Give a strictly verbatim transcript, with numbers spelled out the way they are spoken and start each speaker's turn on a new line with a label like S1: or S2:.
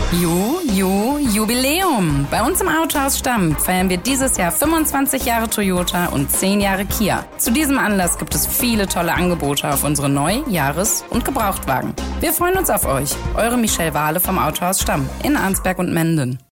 S1: Ju, Ju, Jubiläum! Bei uns im Autohaus Stamm feiern wir dieses Jahr fünfundzwanzig Jahre Toyota und zehn Jahre Kia. Zu diesem Anlass gibt es viele tolle Angebote auf unsere Neu-, Jahres- und Gebrauchtwagen. Wir freuen uns auf euch. Eure Michelle Wahle vom Autohaus Stamm in Arnsberg und Menden.